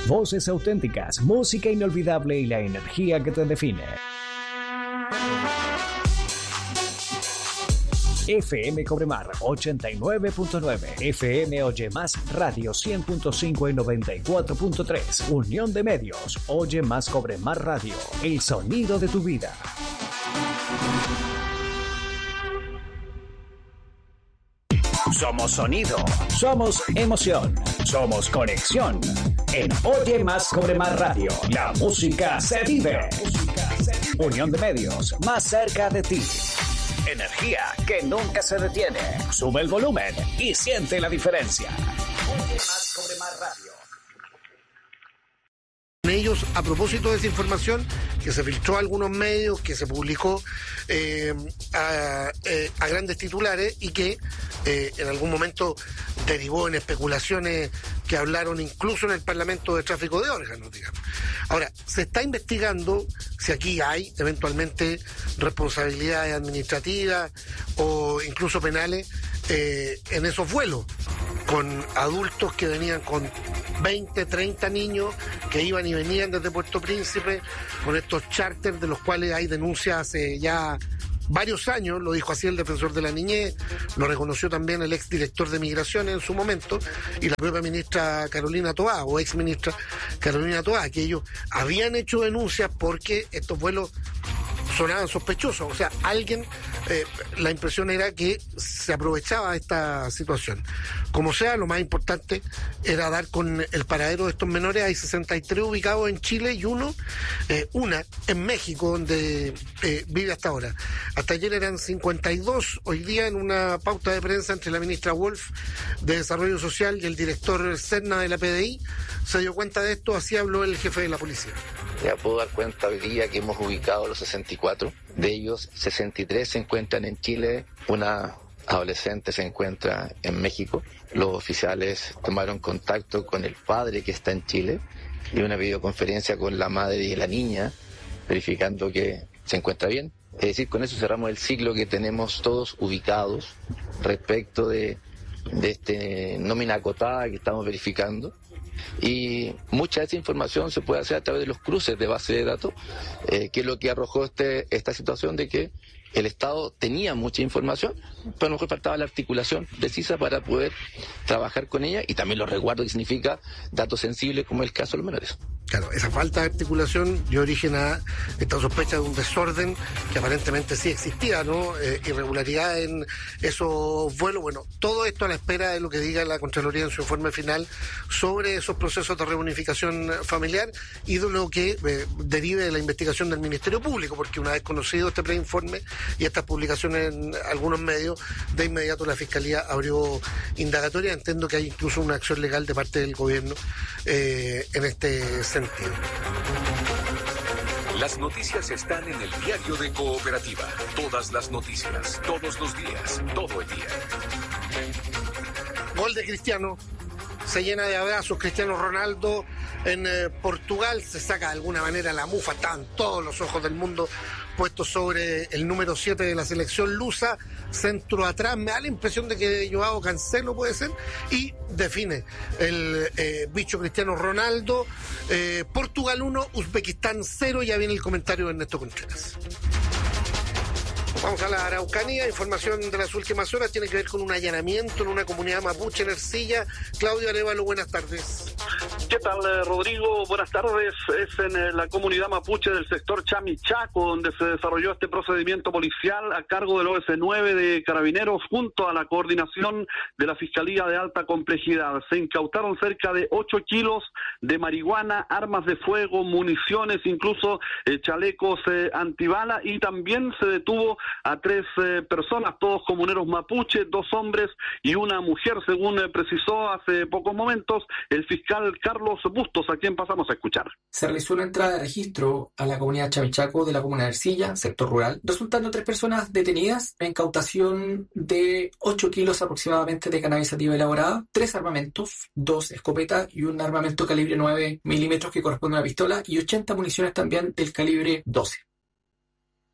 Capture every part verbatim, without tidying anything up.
Voces auténticas, música inolvidable y la energía que te define. F M Cobremar ochenta y nueve punto nueve, F M Oye Más Radio cien punto cinco y noventa y cuatro punto tres, Unión de Medios, Oye Más Cobremar Radio, el sonido de tu vida. Somos sonido, somos emoción, somos conexión. En Oye Más Cobremar Radio, la música se vive. Unión de Medios, más cerca de ti. Energía que nunca se detiene. Sube el volumen y siente la diferencia. Oye Más Cobremar Radio. Ellos, a propósito de esa información que se filtró a algunos medios, que se publicó eh, a, eh, a grandes titulares y que eh, en algún momento derivó en especulaciones que hablaron incluso en el Parlamento de tráfico de órganos, digamos. Ahora, se está investigando si aquí hay eventualmente responsabilidades administrativas o incluso penales eh, en esos vuelos, con adultos que venían con veinte, treinta niños que iban y venían desde Puerto Príncipe, con estos charters de los cuales hay denuncias hace ya varios años, lo dijo así el defensor de la niñez, lo reconoció también el exdirector de Migraciones en su momento, y la propia ministra Carolina Toá, o exministra Carolina Toá, que ellos habían hecho denuncias porque estos vuelos sonaban sospechosos, o sea, alguien, eh, la impresión era que se aprovechaba esta situación. Como sea, lo más importante era dar con el paradero de estos menores. Hay sesenta y tres ubicados en Chile y uno, eh, una en México, donde eh, vive hasta ahora. Hasta ayer eran cincuenta y dos, hoy día en una pauta de prensa entre la ministra Wolf de Desarrollo Social y el director Serna de la P D I, se dio cuenta de esto, así habló el jefe de la policía. Ya puedo dar cuenta hoy día que hemos ubicado los sesenta y cuatro, de ellos sesenta y tres se encuentran en Chile, una adolescente se encuentra en México. Los oficiales tomaron contacto con el padre que está en Chile y una videoconferencia con la madre de la niña, verificando que se encuentra bien. Es decir, con eso cerramos el ciclo que tenemos todos ubicados respecto de, de este nómina acotada que estamos verificando. Y mucha de esa información se puede hacer a través de los cruces de base de datos, eh, que es lo que arrojó este, esta situación de que el Estado tenía mucha información, pero a lo mejor faltaba la articulación precisa para poder trabajar con ella, y también los resguardos, que significa datos sensibles como el caso de los menores. Claro, esa falta de articulación dio origen a esta sospecha de un desorden que aparentemente sí existía, ¿no? Eh, irregularidad en esos vuelos. Bueno, todo esto a la espera de lo que diga la Contraloría en su informe final sobre esos procesos de reunificación familiar y de lo que eh, derive de la investigación del Ministerio Público, porque una vez conocido este preinforme y estas publicaciones en algunos medios, de inmediato la Fiscalía abrió indagatoria. Entiendo que hay incluso una acción legal de parte del gobierno eh, en este sentido. Las noticias están en el diario de Cooperativa. Todas las noticias, todos los días, todo el día. Gol de Cristiano. Se llena de abrazos Cristiano Ronaldo en eh, Portugal, se saca de alguna manera la mufa, estaban todos los ojos del mundo puestos sobre el número siete de la selección lusa, centro atrás, me da la impresión de que Joao Cancelo puede ser, y define el eh, bicho Cristiano Ronaldo. eh, Portugal uno, Uzbekistán cero, ya viene el comentario de Ernesto Contreras. Vamos a la Araucanía, información de las últimas horas, tiene que ver con un allanamiento en una comunidad mapuche en Ercilla. Claudio Arevalo, buenas tardes. ¿Qué tal, Rodrigo? Buenas tardes. Es en la comunidad mapuche del sector Chamichaco donde se desarrolló este procedimiento policial a cargo del O S nueve de Carabineros junto a la coordinación de la Fiscalía de Alta Complejidad. Se incautaron cerca de ocho kilos de marihuana, armas de fuego, municiones, incluso eh, chalecos eh, antibala, y también se detuvo a tres eh, personas, todos comuneros mapuche, dos hombres y una mujer, según eh, precisó hace pocos momentos el fiscal Carlos Bustos, a quien pasamos a escuchar. Se realizó una entrada de registro a la comunidad Chamichaco de la comuna de Ercilla, sector rural, resultando tres personas detenidas, la incautación de ocho kilos aproximadamente de cannabis sativa elaborada, tres armamentos, dos escopetas y un armamento calibre nueve milímetros que corresponde a una pistola, y ochenta municiones también del calibre doce.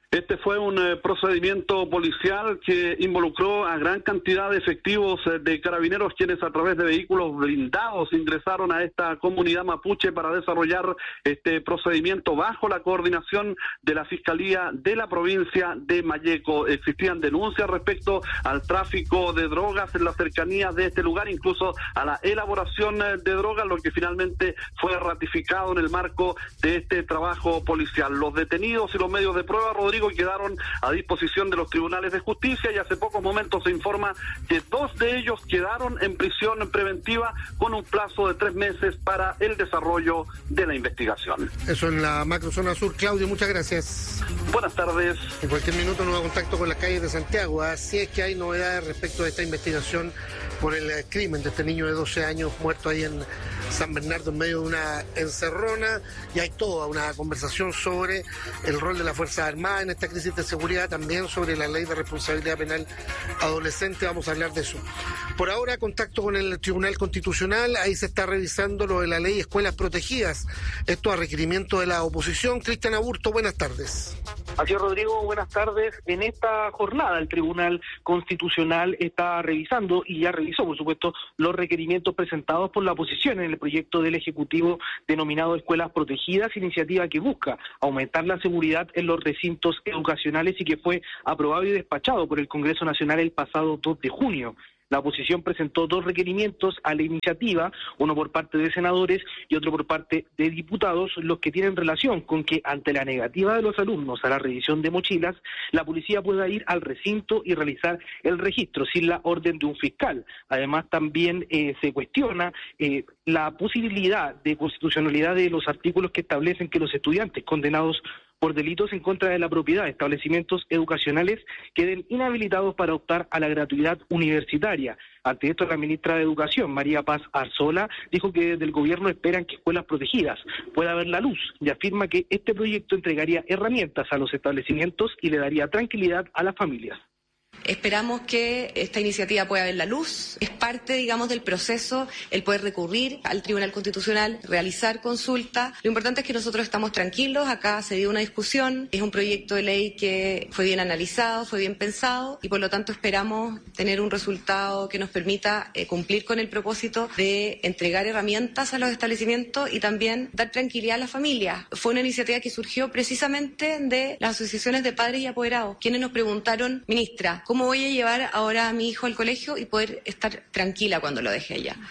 Este fue un eh, procedimiento policial que involucró a gran cantidad de efectivos eh, de carabineros, quienes a través de vehículos blindados ingresaron a esta comunidad mapuche para desarrollar este procedimiento bajo la coordinación de la Fiscalía de la provincia de Malleco. Existían denuncias respecto al tráfico de drogas en las cercanías de este lugar, incluso a la elaboración de drogas, lo que finalmente fue ratificado en el marco de este trabajo policial. Los detenidos y los medios de prueba, Rodrigo, quedaron a disposición de los tribunales de justicia y hace pocos momentos se informa que dos de ellos quedaron en prisión preventiva con un plazo de tres meses para el desarrollo de la investigación. Eso en la macrozona sur. Claudio, muchas gracias. Buenas tardes. En cualquier minuto nos va a contacto con las calles de Santiago, así es que hay novedades respecto de esta investigación por el crimen de este niño de doce años muerto ahí en San Bernardo en medio de una encerrona, y hay toda una conversación sobre el rol de las Fuerzas Armadas en esta crisis de seguridad, también sobre la ley de responsabilidad penal adolescente. Vamos a hablar de eso. Por ahora, contacto con el Tribunal Constitucional, ahí se está revisando lo de la ley Escuelas Protegidas, esto a requerimiento de la oposición. Cristian Aburto, buenas tardes. Así es, Rodrigo, buenas tardes. En esta jornada el Tribunal Constitucional está revisando, y ya revisó, por supuesto, los requerimientos presentados por la oposición en el proyecto del Ejecutivo denominado Escuelas Protegidas, iniciativa que busca aumentar la seguridad en los recintos educacionales y que fue aprobado y despachado por el Congreso Nacional el pasado dos de junio. La oposición presentó dos requerimientos a la iniciativa, uno por parte de senadores y otro por parte de diputados, los que tienen relación con que ante la negativa de los alumnos a la revisión de mochilas, la policía pueda ir al recinto y realizar el registro sin la orden de un fiscal. Además, también eh, se cuestiona eh, la posibilidad de constitucionalidad de los artículos que establecen que los estudiantes condenados por delitos en contra de la propiedad de establecimientos educacionales queden inhabilitados para optar a la gratuidad universitaria. Ante esto, la ministra de Educación, María Paz Arzola, dijo que desde el gobierno esperan que Escuelas Protegidas pueda ver la luz y afirma que este proyecto entregaría herramientas a los establecimientos y le daría tranquilidad a las familias. Esperamos que esta iniciativa pueda ver la luz. Es parte, digamos, del proceso el poder recurrir al Tribunal Constitucional, realizar consulta. Lo importante es que nosotros estamos tranquilos. Acá se dio una discusión. Es un proyecto de ley que fue bien analizado, fue bien pensado y por lo tanto esperamos tener un resultado que nos permita eh, cumplir con el propósito de entregar herramientas a los establecimientos y también dar tranquilidad a las familias. Fue una iniciativa que surgió precisamente de las asociaciones de padres y apoderados, quienes nos preguntaron, ministra, ¿cómo voy a llevar ahora a mi hijo al colegio y poder estar tranquila cuando lo deje allá?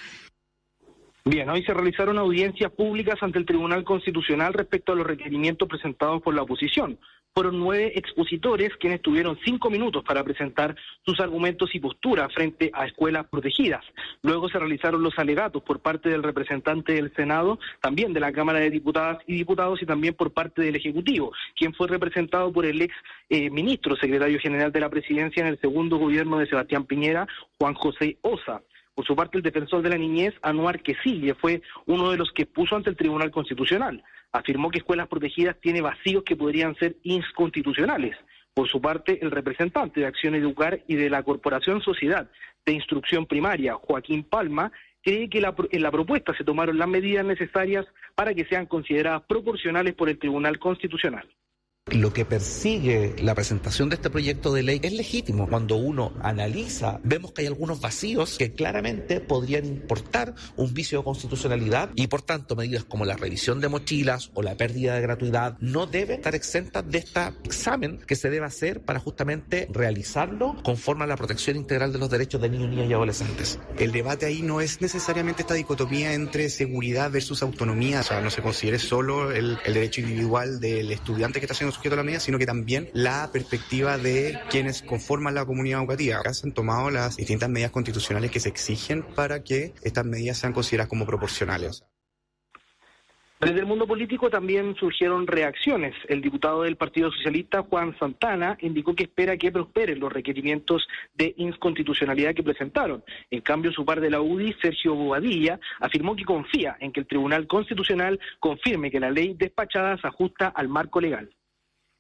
Bien, hoy se realizaron audiencias públicas ante el Tribunal Constitucional respecto a los requerimientos presentados por la oposición. Fueron nueve expositores quienes tuvieron cinco minutos para presentar sus argumentos y posturas frente a escuelas protegidas. Luego se realizaron los alegatos por parte del representante del Senado, también de la Cámara de Diputadas y Diputados y también por parte del Ejecutivo, quien fue representado por el ex eh, ministro secretario general de la Presidencia en el segundo gobierno de Sebastián Piñera, Juan José Osa. Por su parte, el defensor de la niñez, Anuar Quesille, fue uno de los que puso ante el Tribunal Constitucional. Afirmó que Escuelas Protegidas tiene vacíos que podrían ser inconstitucionales. Por su parte, el representante de Acción Educar y de la Corporación Sociedad de Instrucción Primaria, Joaquín Palma, cree que la, en la propuesta se tomaron las medidas necesarias para que sean consideradas proporcionales por el Tribunal Constitucional. Lo que persigue la presentación de este proyecto de ley es legítimo. Cuando uno analiza, vemos que hay algunos vacíos que claramente podrían importar un vicio de constitucionalidad y, por tanto, medidas como la revisión de mochilas o la pérdida de gratuidad no deben estar exentas de este examen que se debe hacer para justamente realizarlo conforme a la protección integral de los derechos de niños, niñas y adolescentes. El debate ahí no es necesariamente esta dicotomía entre seguridad versus autonomía, o sea, no se considere solo el, el derecho individual del estudiante que está siendo sujeto a la medida, sino que también la perspectiva de quienes conforman la comunidad educativa. Acá se han tomado las distintas medidas constitucionales que se exigen para que estas medidas sean consideradas como proporcionales. Desde el mundo político también surgieron reacciones. El diputado del Partido Socialista, Juan Santana, indicó que espera que prosperen los requerimientos de inconstitucionalidad que presentaron. En cambio, su par de la U D I, Sergio Bobadilla, afirmó que confía en que el Tribunal Constitucional confirme que la ley despachada se ajusta al marco legal.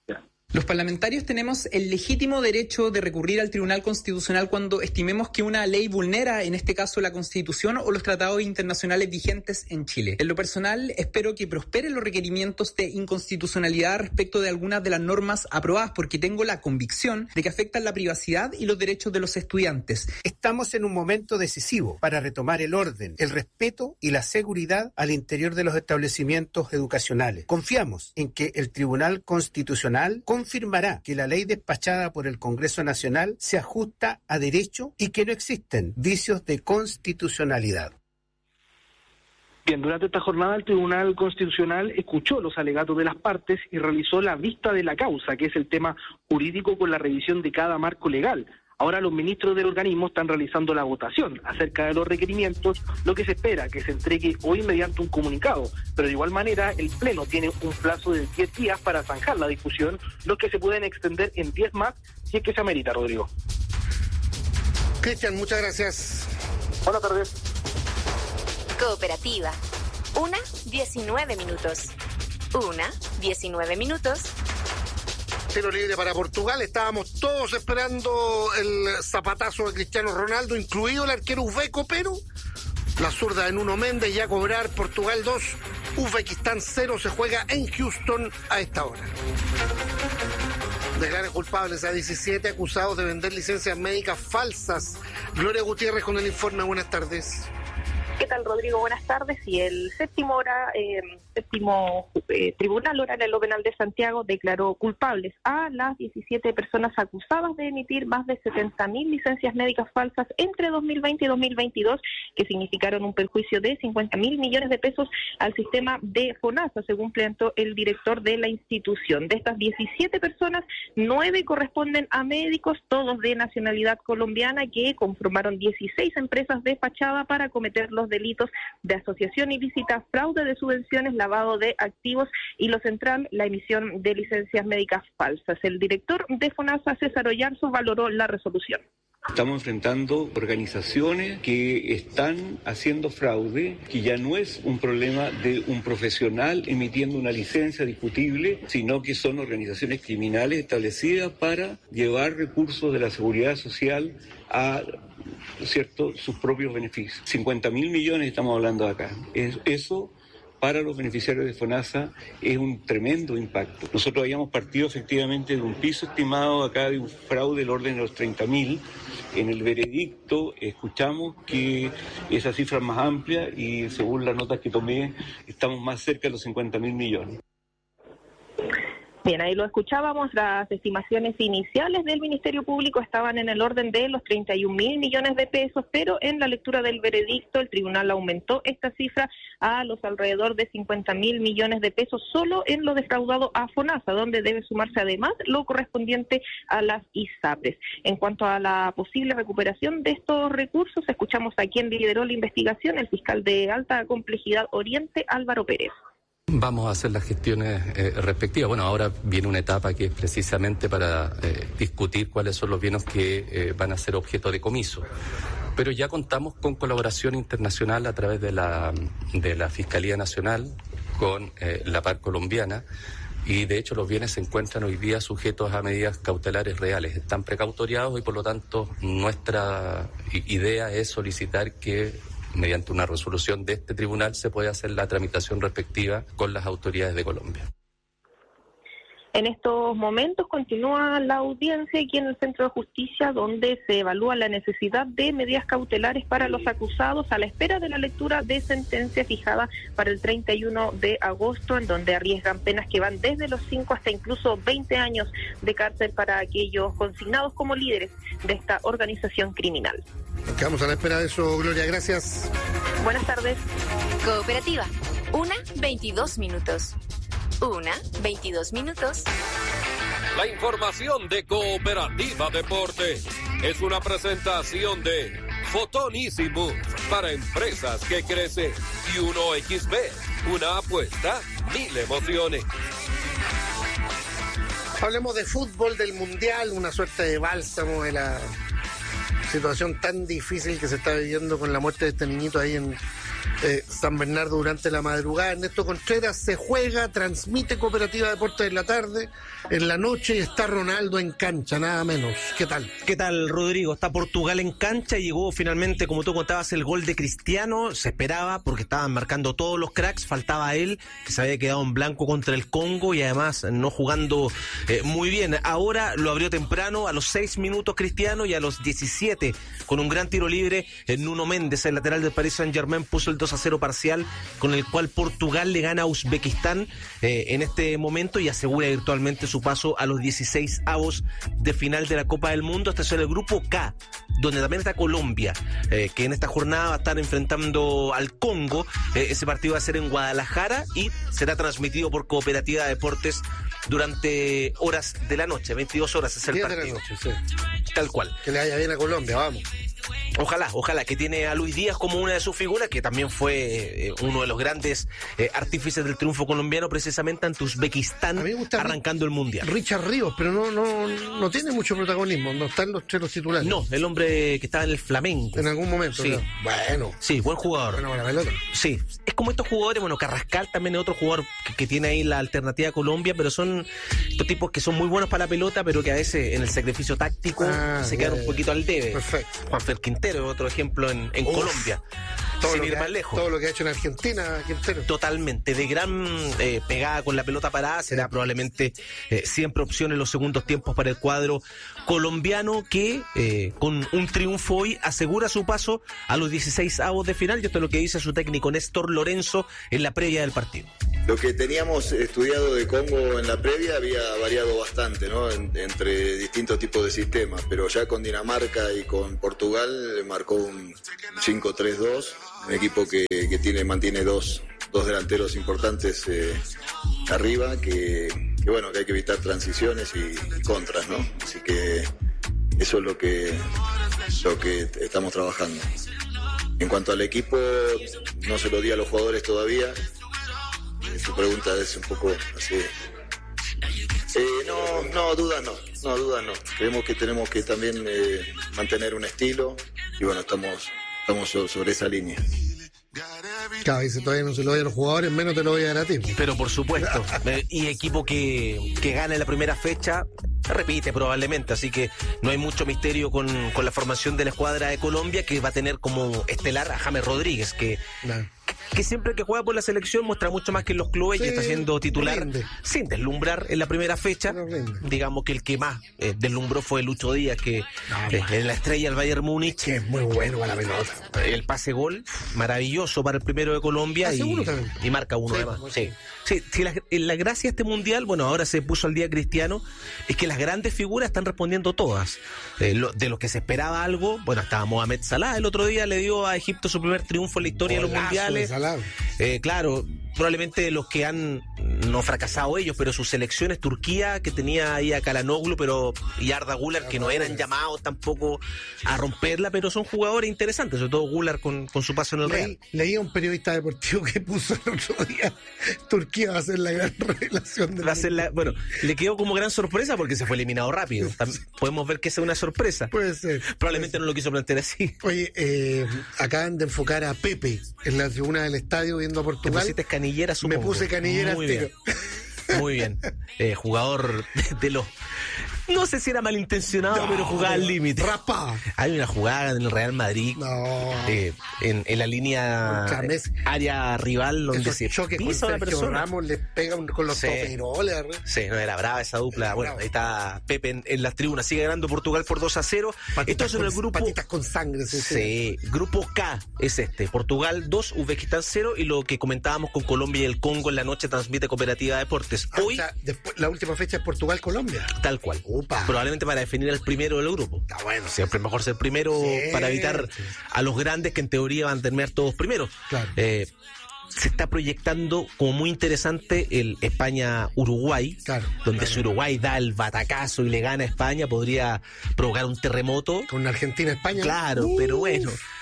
Los parlamentarios tenemos el legítimo derecho de recurrir al Tribunal Constitucional cuando estimemos que una ley vulnera, en este caso, la Constitución o los tratados internacionales vigentes en Chile. En lo personal, espero que prosperen los requerimientos de inconstitucionalidad respecto de algunas de las normas aprobadas, porque tengo la convicción de que afectan la privacidad y los derechos de los estudiantes. Estamos en un momento decisivo para retomar el orden, el respeto y la seguridad al interior de los establecimientos educacionales. Confiamos en que el Tribunal Constitucional confirmará que la ley despachada por el Congreso Nacional se ajusta a derecho y que no existen vicios de constitucionalidad. Bien, durante esta jornada el Tribunal Constitucional escuchó los alegatos de las partes y realizó la vista de la causa, que es el tema jurídico con la revisión de cada marco legal. Ahora los ministros del organismo están realizando la votación acerca de los requerimientos, lo que se espera que se entregue hoy mediante un comunicado. Pero de igual manera, el Pleno tiene un plazo de diez días para zanjar la discusión, los que se pueden extender en diez más si es que se amerita, Rodrigo. Cristian, muchas gracias. Buenas tardes. Cooperativa. Una, diecinueve minutos. Una, diecinueve minutos. Tiro libre para Portugal. Estábamos todos esperando el zapatazo de Cristiano Ronaldo, incluido el arquero uzbeco, pero la zurda de Nuno Méndez ya a cobrar. Portugal dos, Uzbekistán cero. Se juega en Houston a esta hora. Declaran culpables a diecisiete acusados de vender licencias médicas falsas. Gloria Gutiérrez con el informe. Buenas tardes. ¿Qué tal, Rodrigo? Buenas tardes. Y el séptimo hora, eh, séptimo eh, tribunal oral en lo penal de Santiago declaró culpables a las diecisiete personas acusadas de emitir más de setenta mil licencias médicas falsas entre dos mil veinte y dos mil veintidós, que significaron un perjuicio de cincuenta mil millones de pesos al sistema de FONASA, según planteó el director de la institución. De estas diecisiete personas, nueve corresponden a médicos, todos de nacionalidad colombiana, que conformaron dieciséis empresas de fachada para cometer los delitos de asociación ilícita, fraude de subvenciones, lavado de activos y lo central, la emisión de licencias médicas falsas. El director de FONASA, César Oyarzo, valoró la resolución. Estamos enfrentando organizaciones que están haciendo fraude, que ya no es un problema de un profesional emitiendo una licencia discutible, sino que son organizaciones criminales establecidas para llevar recursos de la seguridad social a, ¿cierto?, sus propios beneficios. cincuenta mil millones estamos hablando de acá. Es, eso para los beneficiarios de FONASA es un tremendo impacto. Nosotros habíamos partido efectivamente de un piso estimado acá de un fraude del orden de los treinta mil. En el veredicto escuchamos que esa cifra es más amplia y según las notas que tomé estamos más cerca de los cincuenta mil millones. Bien, ahí lo escuchábamos, las estimaciones iniciales del Ministerio Público estaban en el orden de los treinta y un mil millones de pesos, pero en la lectura del veredicto el tribunal aumentó esta cifra a los alrededor de cincuenta mil millones de pesos solo en lo defraudado a FONASA, donde debe sumarse además lo correspondiente a las ISAPRES. En cuanto a la posible recuperación de estos recursos, escuchamos a quien lideró la investigación, el fiscal de alta complejidad Oriente, Álvaro Pérez. Vamos a hacer las gestiones eh, respectivas. Bueno, ahora viene una etapa que es precisamente para eh, discutir cuáles son los bienes que eh, van a ser objeto de comiso. Pero ya contamos con colaboración internacional a través de la, de la Fiscalía Nacional con eh, la Par colombiana y de hecho los bienes se encuentran hoy día sujetos a medidas cautelares reales. Están precautoriados y por lo tanto nuestra idea es solicitar que mediante una resolución de este tribunal se puede hacer la tramitación respectiva con las autoridades de Colombia. En estos momentos continúa la audiencia aquí en el Centro de Justicia, donde se evalúa la necesidad de medidas cautelares para los acusados a la espera de la lectura de sentencia fijada para el treinta y uno de agosto, en donde arriesgan penas que van desde los cinco hasta incluso veinte años de cárcel para aquellos consignados como líderes de esta organización criminal. Quedamos a la espera de eso, Gloria. Gracias. Buenas tardes. Cooperativa. Una, veintidós minutos. Una, veintidós minutos. La información de Cooperativa Deporte es una presentación de Fotón Easy Move para empresas que crecen y uno equis be, una apuesta, mil emociones. Hablemos de fútbol, del Mundial, una suerte de bálsamo de la situación tan difícil que se está viviendo con la muerte de este niñito ahí en, eh, San Bernardo durante la madrugada. Ernesto Contreras, se juega, transmite Cooperativa Deportes en la tarde, en la noche está Ronaldo en cancha, nada menos. ¿Qué tal? ¿Qué tal, Rodrigo? Está Portugal en cancha y llegó finalmente, como tú contabas, el gol de Cristiano. Se esperaba porque estaban marcando todos los cracks, faltaba él, que se había quedado en blanco contra el Congo y además no jugando eh, muy bien. Ahora lo abrió temprano, a los seis minutos Cristiano, y a los diecisiete, con un gran tiro libre, eh, Nuno Méndez, el lateral del Paris Saint-Germain, puso el dos a cero parcial, con el cual Portugal le gana a Uzbekistán eh, en este momento y asegura virtualmente su paso a los dieciséis avos de final de la Copa del Mundo. Este es el grupo K, donde también está Colombia, eh, que en esta jornada va a estar enfrentando al Congo. Eh, ese partido va a ser en Guadalajara y será transmitido por Cooperativa Deportes durante horas de la noche, veintidós horas es el partido. De la noche, sí. Tal cual. Que le vaya bien a Colombia, vamos. Ojalá, ojalá, que tiene a Luis Díaz como una de sus figuras, que también fue eh, uno de los grandes eh, artífices del triunfo colombiano, precisamente ante Uzbekistán, arrancando el Mundial. Richard Ríos, pero no no no tiene mucho protagonismo, no está en los, entre los titulares. No, el hombre que estaba en el Flamengo. En algún momento, sí. ¿no? Bueno. Sí, buen jugador. Bueno, buena pelota. Sí, es como estos jugadores, bueno, Carrascal también es otro jugador que, que tiene ahí la alternativa a Colombia, pero son estos tipos que son muy buenos para la pelota, pero que a veces en el sacrificio táctico ah, se quedan yeah, un poquito al debe. Perfecto. Juanfer Quintero es otro ejemplo en, en Colombia. Todo sin lo ir que más ha, lejos. Todo lo que ha hecho en Argentina, Quintero. Totalmente, de gran eh, pegada con la pelota parada, será probablemente eh, siempre opción en los segundos tiempos para el cuadro colombiano, que eh, con un triunfo hoy asegura su paso a los dieciséis avos de final, y esto es lo que dice su técnico Néstor Lorenzo en la previa del partido. Lo que teníamos estudiado de Congo en la previa había variado bastante, ¿no? En, entre distintos tipos de sistemas, pero ya con Dinamarca y con Portugal marcó un cinco tres dos, un equipo que, que tiene mantiene dos, dos delanteros importantes eh, arriba, que, que bueno, que hay que evitar transiciones y, y contras, ¿no? Así que eso es lo que, lo que estamos trabajando. En cuanto al equipo, no se lo di a los jugadores todavía. Tu pregunta es un poco así. Eh, no, no, dudas no, no, dudas no. Creemos que tenemos que también eh, mantener un estilo y bueno, estamos, estamos sobre esa línea. Claro, dice, todavía no se lo doy a los jugadores, menos te lo voy a dar a ti. Pero por supuesto, y equipo que, que gane la primera fecha repite probablemente, así que no hay mucho misterio con, con la formación de la escuadra de Colombia, que va a tener como estelar a James Rodríguez, que... No. que siempre que juega por la selección muestra mucho más que en los clubes, sí, y está siendo titular rinde. Sin deslumbrar en la primera fecha. Digamos que el que más eh, deslumbró fue Lucho Díaz, que no, eh, en la estrella del Bayern Múnich, que es muy bueno para la pelota. El pase gol maravilloso para el primero de Colombia y, y marca uno, sí, además. Sí. Sí, sí, la, la gracia de este mundial, bueno, ahora se puso al día Cristiano, es que las grandes figuras están respondiendo todas. Eh, lo, de los que se esperaba algo, bueno, estaba Mohamed Salah, el otro día le dio a Egipto su primer triunfo en la historia Golazo de los mundiales. De eh, claro, probablemente los que han no fracasado ellos, pero sus selecciones, Turquía, que tenía ahí a Kalanoglu, pero y Arda Güler, que no eran llamados tampoco a romperla, pero son jugadores interesantes, sobre todo Güler con, con su paso en el Le, Real. Leí a un periodista deportivo que puso el otro día, Turquía va a ser la gran revelación del va a ser la, bueno, le quedó como gran sorpresa porque se fue eliminado rápido. También podemos ver que esa es una sorpresa. Puede ser. Probablemente puede ser. No lo quiso plantear así. Oye, eh, acaban de enfocar a Pepe en la tribuna del estadio viendo a Portugal. Te pusiste canillera, supongo. Me puse canillera Muy al tiro. Bien. Muy bien. Eh, jugador de, de los... No sé si era malintencionado, no, pero jugaba al límite. Rapa. Hay una jugada en el Real Madrid, no. eh, en, en la línea área rival, donde se pisa una persona. Ramos le pega con los sí. toperoles. Sí, no, era brava esa dupla. Era bueno, bravo. Ahí está Pepe en, en las tribunas. Sigue ganando Portugal por dos a cero. Esto es en el grupo... Patitas con sangre. Sí, sí. Grupo K es este. Portugal dos, Uzbekistán cero. Y lo que comentábamos con Colombia y el Congo en la noche transmite Cooperativa Deportes. Ah, Hoy... O sea, después, la última fecha es Portugal-Colombia. Tal cual. Upa. Probablemente para definir al primero del grupo. Está bueno. Siempre es mejor ser primero, sí, para evitar sí. a los grandes que en teoría van a terminar todos primeros. Claro. Eh, se está proyectando como muy interesante el España-Uruguay, claro, donde claro. si Uruguay da el batacazo y le gana a España, podría provocar un terremoto. Con Argentina-España. Claro, Uf. pero bueno.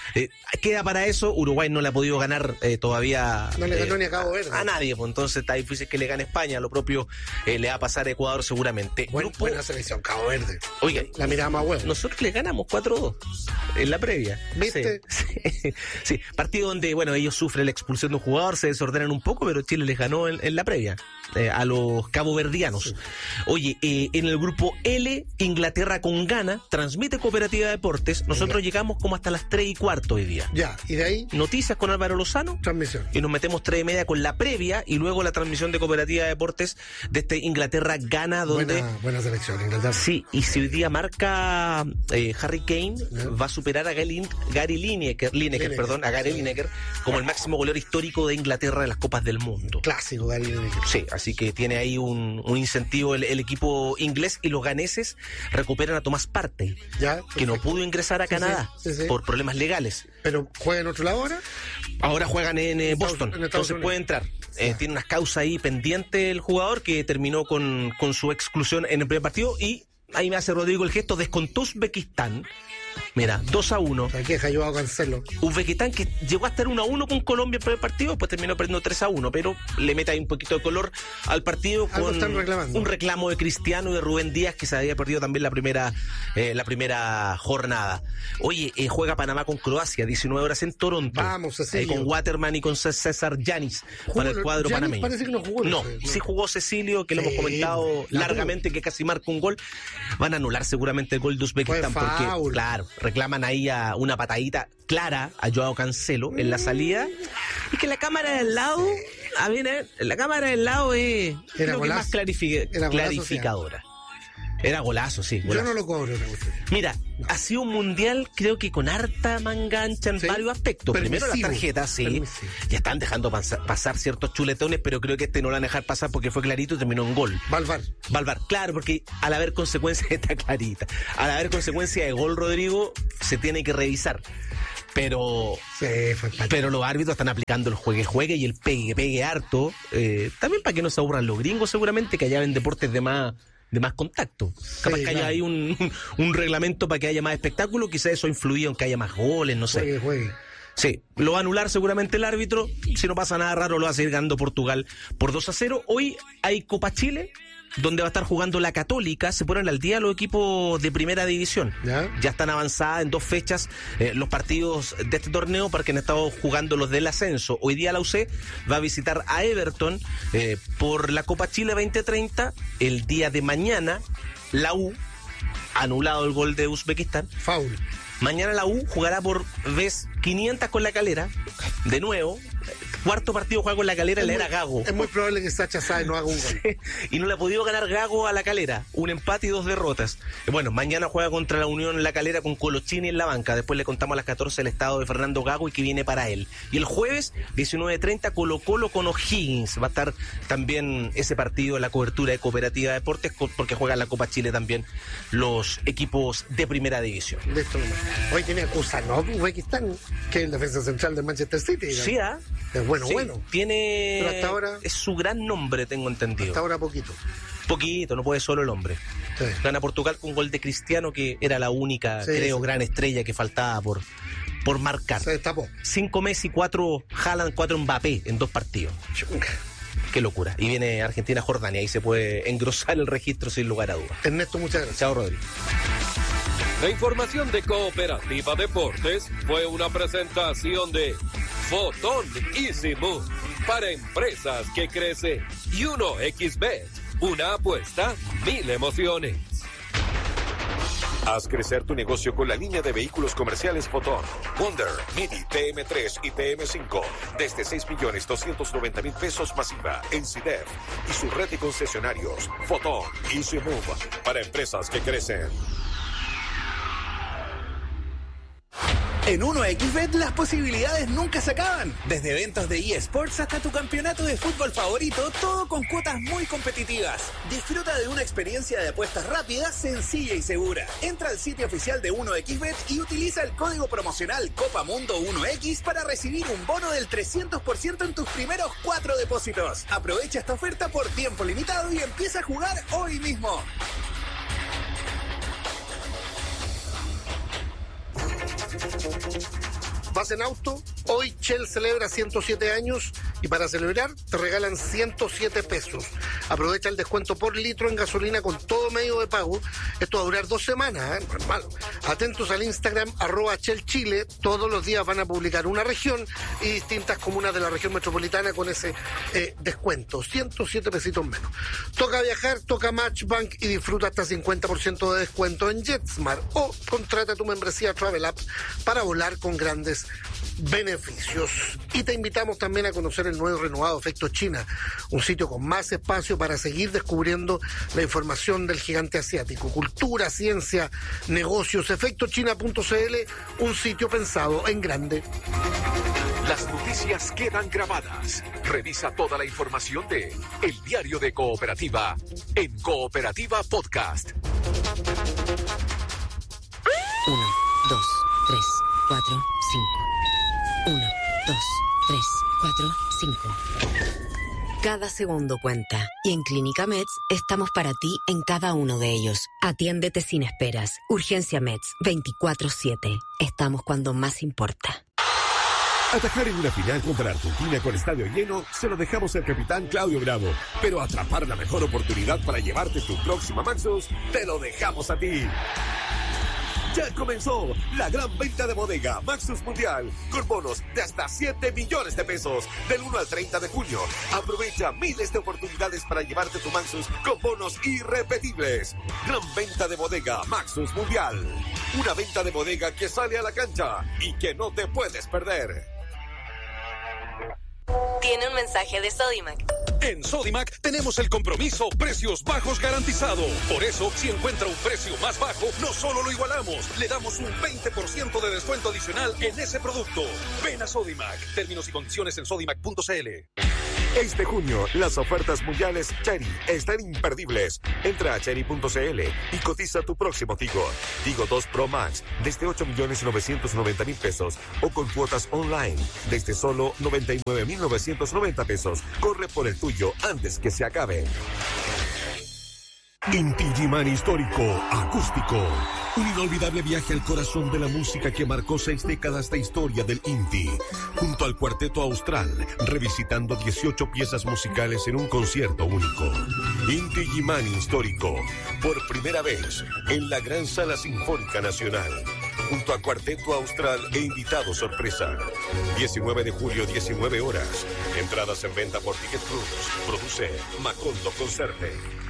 Eh, queda para eso, Uruguay no le ha podido ganar eh, todavía. No le ganó eh, ni a Cabo Verde. A nadie, pues entonces está difícil que le gane España, lo propio eh, le va a pasar a Ecuador seguramente. Buen, Grupo... Buena selección, Cabo Verde. Oiga, la mirada más huevo. Nosotros le ganamos cuatro dos en la previa. ¿Viste? Sí, sí, sí. Partido donde, bueno, ellos sufren la expulsión de un jugador, se desordenan un poco, pero Chile les ganó en, en la previa eh, a los caboverdianos. Sí. Oye, eh, en el grupo L, Inglaterra con Ghana, transmite Cooperativa Deportes. Nosotros ya. llegamos como hasta las tres y cuarto hoy día. Ya, y de ahí. Noticias con Álvaro Lozano. Transmisión. Y nos metemos tres y media con la previa y luego la transmisión de Cooperativa Deportes de este Inglaterra-Ghana, donde. Buena, buena selección, Inglaterra. Sí, y si hoy día marca eh, Harry Kane, yeah. va a superar a Gary, Gary Lineker, Lineker, Lineker, perdón, a Gary Lineker como el máximo goleador histórico de Inglaterra de las Copas del Mundo. Clásico, Gary Lineker. Sí, así que tiene ahí un, un incentivo el, el equipo inglés, y los ganeses recuperan a Thomas Partey, ya, que no pudo ingresar a Canadá sí, sí, sí. por problemas legales. ¿Pero juega en otro lado ahora? Ahora juegan en eh, Boston, en entonces Unidos. Puede entrar. Eh, tiene unas causas ahí pendiente el jugador, que terminó con, con su exclusión en el primer partido, y ahí me hace Rodrigo el gesto, descontó Uzbekistán. Mira, dos a uno. Aquí deja yo a Cancelo. Uzbekistán, que llegó a estar uno a uno con Colombia en el primer partido, después terminó perdiendo tres a uno, pero le mete ahí un poquito de color al partido con un reclamo de Cristiano y de Rubén Díaz, que se había perdido también la primera eh, la primera jornada. Oye, eh, juega Panamá con Croacia, diecinueve horas en Toronto. Vamos, Cecilio. Eh, con Waterman y con César Yanis para el cuadro Giannis panameño. Parece que no jugó. No, no, sí jugó Cecilio, que sí, lo hemos comentado largamente, que casi marca un gol. Van a anular seguramente el gol de Uzbekistán, porque, claro, reclaman ahí a una patadita clara a Joao Cancelo en la salida, y que la cámara del lado, a ver, la cámara del lado es creo que más clarific- Era clarificadora. Era golazo, sí. Golazo. Yo no lo cobro. No. Mira, no. ha sido un mundial, creo que con harta mangancha en ¿sí? varios aspectos. Permisivo. Primero las tarjetas, sí. Permisivo. Ya están dejando pasar, pasar ciertos chuletones, pero creo que este no lo van a dejar pasar porque fue clarito y terminó en gol. Valvar. Valvar, claro, porque al haber consecuencias está clarita. Al haber consecuencia de gol, Rodrigo, se tiene que revisar. Pero sí, pero los árbitros están aplicando el juegue juegue y el pegue pegue harto. Eh, también para que no se aburran los gringos, seguramente, que allá ven deportes de más de más contacto. Capaz sí, que haya claro. ahí un, un, un reglamento para que haya más espectáculo, quizás eso ha influido en que haya más goles, no sé. Juegue, juegue. Sí, lo va a anular seguramente el árbitro. Si no pasa nada raro, lo va a seguir ganando Portugal por dos a cero. Hoy hay Copa Chile, donde va a estar jugando la Católica. Se ponen al día los equipos de primera división. Ya, ya están avanzadas en dos fechas eh, los partidos de este torneo, porque han estado jugando los del ascenso. Hoy día la U C va a visitar a Everton eh, por la Copa Chile veinte treinta. El día de mañana, la U, anulado el gol de Uzbekistán. Foul. Mañana la U jugará por vez quinientas con La Calera, de nuevo. Cuarto partido juega con La Calera, le era Gago. Es muy probable que Sacha Sáenz no haga un gol. Sí, y no le ha podido ganar Gago a La Calera. Un empate y dos derrotas. Bueno, mañana juega contra la Unión La Calera con Colochini en la banca. Después le contamos a las catorce el estado de Fernando Gago y que viene para él. Y el jueves, diecinueve treinta, Colo Colo con O'Higgins. Va a estar también ese partido en la cobertura de Cooperativa Deportes, porque juega la Copa Chile también los equipos de primera división. De esto nomás. Hoy tiene Kusanov, Uzbekistán, que es el defensa central de Manchester City. ¿no? Sí, ¿ah? Es bueno, sí, bueno. Tiene. Pero hasta ahora. Es su gran nombre, tengo entendido. Hasta ahora poquito. Poquito, no puede solo el hombre. Sí. Gana Portugal con un gol de Cristiano, que era la única, sí, creo, sí. gran estrella que faltaba por, por marcar. Se destapó. Cinco Messi, cuatro Haaland, cuatro Mbappé en dos partidos. Chunga. Qué locura. Y viene Argentina-Jordania, ahí se puede engrosar el registro sin lugar a dudas. Ernesto, muchas gracias. Chao, Rodrigo. La información de Cooperativa Deportes fue una presentación de Fotón Easy Move para empresas que crecen y uno equis bet, una apuesta, mil emociones. Haz crecer tu negocio con la línea de vehículos comerciales Fotón, Wonder, Mini, T M tres y T M cinco desde seis millones doscientos noventa mil pesos masiva en C I D E F y su red de concesionarios Fotón Easy Move para empresas que crecen. En uno equis bet las posibilidades nunca se acaban. Desde eventos de eSports hasta tu campeonato de fútbol favorito, todo con cuotas muy competitivas. Disfruta de una experiencia de apuestas rápida, sencilla y segura. Entra al sitio oficial de uno equis bet y utiliza el código promocional Copamundo uno equis para recibir un bono del trescientos por ciento en tus primeros cuatro depósitos. Aprovecha esta oferta por tiempo limitado y empieza a jugar hoy mismo. ¿Vas en auto? Hoy Shell celebra ciento siete años y para celebrar te regalan ciento siete pesos. Aprovecha el descuento por litro en gasolina con todo medio de pago. Esto va a durar dos semanas, ¿eh? Normal. Atentos al Instagram, arroba Shell Chile. Todos los días van a publicar una región y distintas comunas de la región metropolitana con ese eh, descuento. ciento siete pesitos menos. Toca viajar, toca Matchbank y disfruta hasta cincuenta por ciento de descuento en JetSmart o contrata tu membresía Travel App para volar con grandes beneficios. Y te invitamos también a conocer el nuevo y renovado Efecto China, un sitio con más espacio para seguir descubriendo la información del gigante asiático. Cultura, ciencia, negocios, efecto china punto c l, un sitio pensado en grande. Las noticias quedan grabadas. Revisa toda la información de El Diario de Cooperativa en Cooperativa Podcast. Uno, dos, tres, cuatro, cinco. Uno, dos, tres, cuatro, cinco. Cada segundo cuenta. Y en Clínica Meds estamos para ti en cada uno de ellos. Atiéndete sin esperas. Urgencia Meds, veinticuatro siete. Estamos cuando más importa. Atajar en una final contra Argentina con estadio lleno se lo dejamos al capitán Claudio Bravo. Pero atrapar la mejor oportunidad para llevarte tu próxima Maxus, te lo dejamos a ti. Ya comenzó la gran venta de bodega Maxus Mundial con bonos de hasta siete millones de pesos del uno al treinta de junio. Aprovecha miles de oportunidades para llevarte tu Maxus con bonos irrepetibles. Gran venta de bodega Maxus Mundial. Una venta de bodega que sale a la cancha y que no te puedes perder. Tiene un mensaje de Sodimac. En Sodimac tenemos el compromiso precios bajos garantizado. Por eso, si encuentra un precio más bajo, no solo lo igualamos, le damos un veinte por ciento de descuento adicional en ese producto. Ven a Sodimac. Términos y condiciones en sodimac punto c l. Este junio, las ofertas mundiales Chery están imperdibles. Entra a chery punto c l y cotiza tu próximo Tigo. Tigo dos Pro Max desde ocho millones novecientos noventa mil pesos o con cuotas online desde solo noventa y nueve mil novecientos noventa pesos. Corre por el tuyo antes que se acabe. Inti Gimani Histórico Acústico. Un inolvidable viaje al corazón de la música que marcó seis décadas de historia del Inti. Junto al Cuarteto Austral, revisitando dieciocho piezas musicales en un concierto único. Inti Gimani Histórico. Por primera vez en la Gran Sala Sinfónica Nacional. Junto a Cuarteto Austral e invitado sorpresa. diecinueve de julio, diecinueve horas. Entradas en venta por Ticket Plus. Produce Macondo Concerte.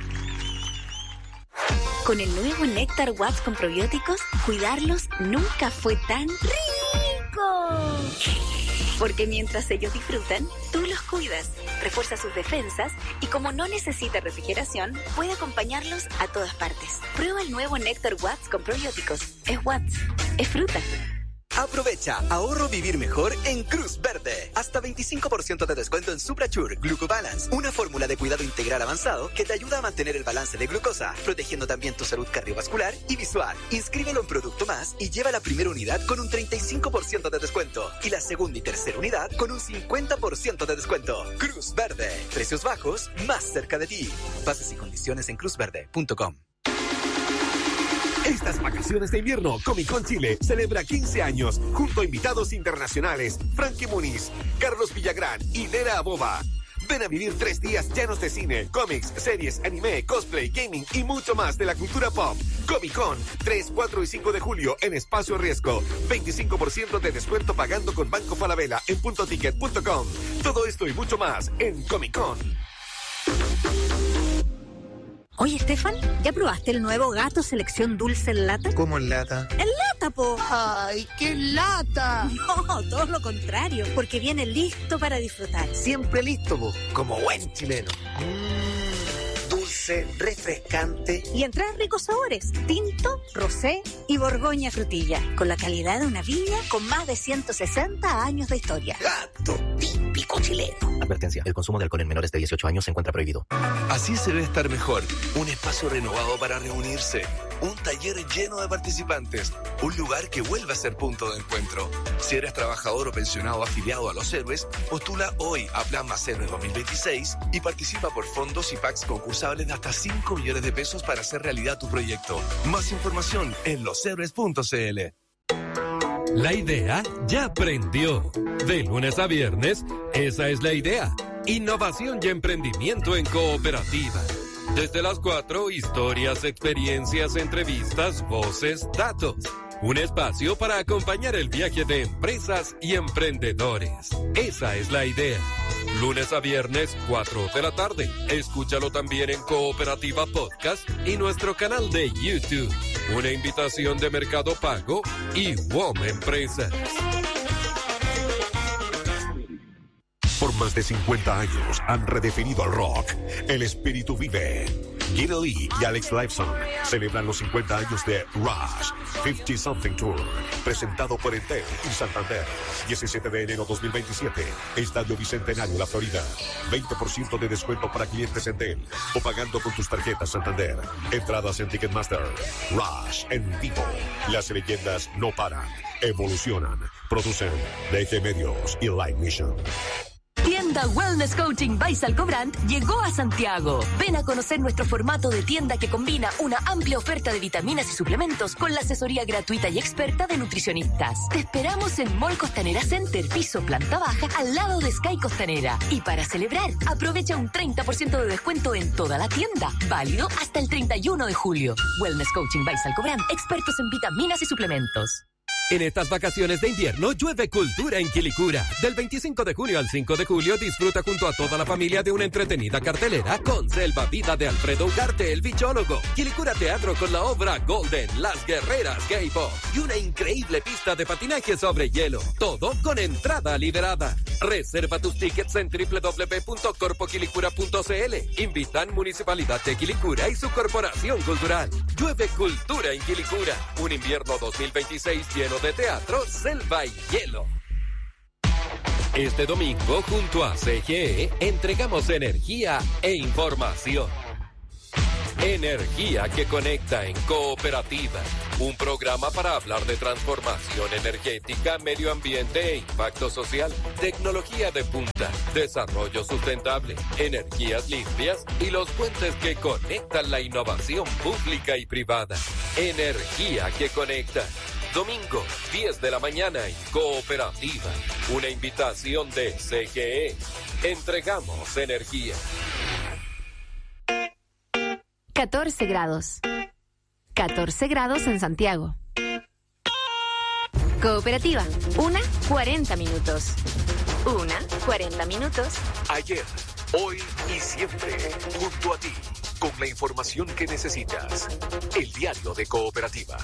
Con el nuevo Néctar Watts con probióticos, cuidarlos nunca fue tan rico. Porque mientras ellos disfrutan, tú los cuidas, refuerza sus defensas y como no necesita refrigeración, puede acompañarlos a todas partes. Prueba el nuevo Néctar Watts con probióticos. Es Watts, es fruta. Aprovecha, ahorro vivir mejor en Cruz Verde. Hasta veinticinco por ciento de descuento en Suprachure Glucobalance, una fórmula de cuidado integral avanzado que te ayuda a mantener el balance de glucosa, protegiendo también tu salud cardiovascular y visual. Inscríbelo en Producto Más y lleva la primera unidad con un treinta y cinco por ciento de descuento y la segunda y tercera unidad con un cincuenta por ciento de descuento. Cruz Verde, precios bajos más cerca de ti. Bases y condiciones en cruz verde punto com. Estas vacaciones de invierno, Comic Con Chile celebra quince años junto a invitados internacionales Frankie Muniz, Carlos Villagrán y Nera Aboba. Ven a vivir tres días llenos de cine, cómics, series, anime, cosplay, gaming y mucho más de la cultura pop. Comic Con, tres, cuatro y cinco de julio en Espacio Riesgo. veinticinco por ciento de descuento pagando con Banco Falabella en punto ticket punto com. Todo esto y mucho más en Comic Con. Oye, Estefan, ¿ya probaste el nuevo Gato Selección Dulce en lata? ¿Cómo en lata? ¡En lata, po! ¡Ay, qué lata! No, todo lo contrario, porque viene listo para disfrutar. Siempre listo, po, como buen chileno. Mmm, dulce, refrescante. Y en tres ricos sabores, tinto, rosé y borgoña frutilla, con la calidad de una viña con más de ciento sesenta años de historia. Gato típico chileno. Advertencia, el consumo de alcohol en menores de dieciocho años se encuentra prohibido. Así se ve estar mejor. Un espacio renovado para reunirse. Un taller lleno de participantes. Un lugar que vuelve a ser punto de encuentro. Si eres trabajador o pensionado afiliado a Los Héroes, postula hoy a Plan Más Héroe dos mil veintiséis y participa por fondos y packs concursables de hasta cinco millones de pesos para hacer realidad tu proyecto. Más información en los héroes punto c l. La idea ya prendió. De lunes a viernes, esa es la idea. Innovación y emprendimiento en cooperativa. Desde las cuatro, historias, experiencias, entrevistas, voces, datos. Un espacio para acompañar el viaje de empresas y emprendedores. Esa es la idea. Lunes a viernes, cuatro de la tarde. Escúchalo también en Cooperativa Podcast y nuestro canal de YouTube. Una invitación de Mercado Pago y W O M Empresas. Por más de cincuenta años han redefinido el rock. El espíritu vive. Gina Lee y Alex Lifeson celebran los cincuenta años de Rush cincuenta Something Tour, presentado por Entel y Santander. diecisiete de enero dos mil veintisiete, Estadio Bicentenario, La Florida. veinte por ciento de descuento para clientes Entel o pagando con tus tarjetas Santander. Entradas en Ticketmaster. Rush en vivo. Las leyendas no paran, evolucionan. Producen D G Medios y Live Mission. Tienda Wellness Coaching by Salcobrand llegó a Santiago. Ven a conocer nuestro formato de tienda que combina una amplia oferta de vitaminas y suplementos con la asesoría gratuita y experta de nutricionistas. Te esperamos en Mall Costanera Center, piso planta baja, al lado de Sky Costanera. Y para celebrar, aprovecha un treinta por ciento de descuento en toda la tienda. Válido hasta el treinta y uno de julio. Wellness Coaching by Salcobrand, expertos en vitaminas y suplementos. En estas vacaciones de invierno, llueve cultura en Quilicura. Del veinticinco de junio al cinco de julio, disfruta junto a toda la familia de una entretenida cartelera con Selva Vida de Alfredo Ugarte, el bichólogo, Quilicura Teatro con la obra Golden, Las Guerreras K-Pop y una increíble pista de patinaje sobre hielo. Todo con entrada liberada. Reserva tus tickets en doble u doble u doble u punto corpo quilicura punto c l. Invitan Municipalidad de Quilicura y su Corporación Cultural. Llueve cultura en Quilicura. Un invierno dos mil veintiséis lleno de teatro, selva y hielo. Este domingo, junto a C G E, entregamos energía e información. Energía que conecta en Cooperativa. Un programa para hablar de transformación energética, medio ambiente e impacto social. Tecnología de punta, desarrollo sustentable, energías limpias y los puentes que conectan la innovación pública y privada. Energía que conecta. Domingo, diez de la mañana en Cooperativa. Una invitación de C G E. Entregamos energía. catorce grados. catorce grados en Santiago. Cooperativa, una cuarenta minutos. Una cuarenta minutos. Ayer, hoy y siempre, junto a ti, con la información que necesitas. El diario de Cooperativa.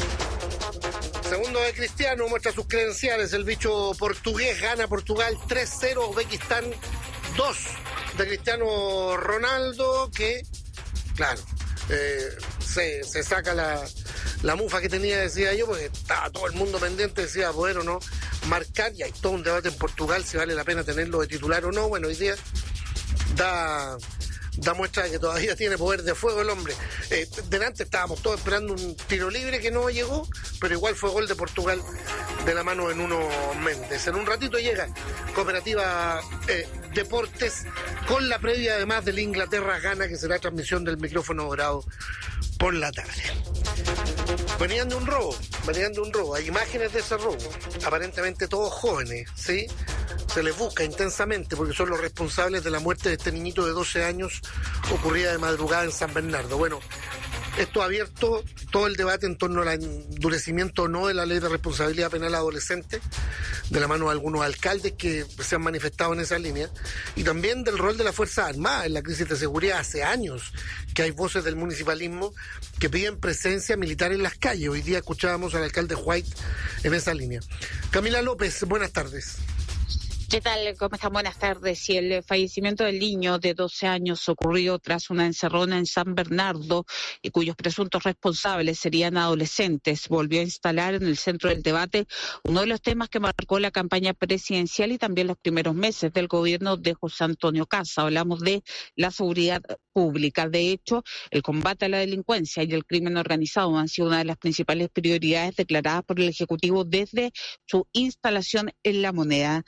Segundo de Cristiano, muestra sus credenciales. El bicho portugués gana Portugal tres cero, Uzbekistán dos de Cristiano Ronaldo, que, claro, eh, se, se saca la, la mufa que tenía, decía yo, porque estaba todo el mundo pendiente, decía poder o no marcar, y hay todo un debate en Portugal si vale la pena tenerlo de titular o no. Bueno, hoy día da... da muestra de que todavía tiene poder de fuego el hombre. Eh, delante estábamos todos esperando un tiro libre que no llegó, pero igual fue gol de Portugal de la mano de Nuno Méndez. En un ratito llega Cooperativa eh, Deportes con la previa además del Inglaterra-Ghana, que será transmisión del micrófono dorado por la tarde. Venían de un robo, venían de un robo. Hay imágenes de ese robo, aparentemente todos jóvenes, ¿sí? Se les busca intensamente porque son los responsables de la muerte de este niñito de doce años ocurrida de madrugada en San Bernardo. Bueno, esto ha abierto todo el debate en torno al endurecimiento o no de la ley de responsabilidad penal adolescente, de la mano de algunos alcaldes que se han manifestado en esa línea, y también del rol de las Fuerzas Armadas en la crisis de seguridad. Hace años que hay voces del municipalismo que piden presencia militar en las calles. Hoy día escuchábamos al alcalde White en esa línea. Camila López, buenas tardes. ¿Qué tal? ¿Cómo están? Buenas tardes. Y el fallecimiento del niño de doce años ocurrió tras una encerrona en San Bernardo, y cuyos presuntos responsables serían adolescentes, volvió a instalar en el centro del debate uno de los temas que marcó la campaña presidencial y también los primeros meses del gobierno de José Antonio Kast. Hablamos de la seguridad pública. De hecho, el combate a la delincuencia y el crimen organizado han sido una de las principales prioridades declaradas por el Ejecutivo desde su instalación en La Moneda. En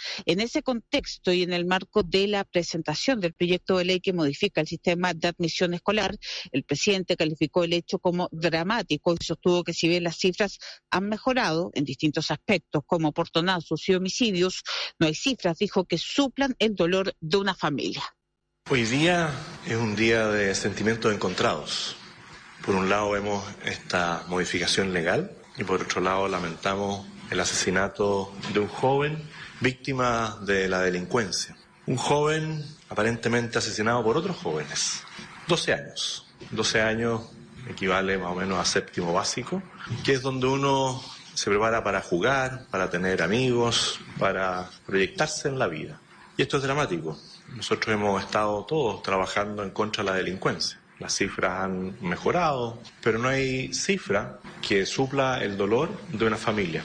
ese contexto y en el marco de la presentación del proyecto de ley que modifica el sistema de admisión escolar, el presidente calificó el hecho como dramático y sostuvo que si bien las cifras han mejorado en distintos aspectos como portonazos y homicidios, no hay cifras, dijo, que suplan el dolor de una familia. Hoy día es un día de sentimientos encontrados. Por un lado vemos esta modificación legal y por otro lado lamentamos el asesinato de un joven víctima de la delincuencia. Un joven aparentemente asesinado por otros jóvenes. doce años. doce años equivale más o menos a séptimo básico, que es donde uno se prepara para jugar, para tener amigos, para proyectarse en la vida. Y esto es dramático. Nosotros hemos estado todos trabajando en contra de la delincuencia. Las cifras han mejorado, pero no hay cifra que supla el dolor de una familia.